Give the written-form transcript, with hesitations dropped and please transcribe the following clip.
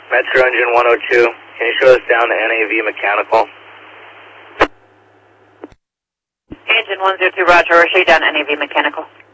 Metro Engine 102, can you show us down to NAV Mechanical? Engine 102, roger. We're showing down NAV Mechanical.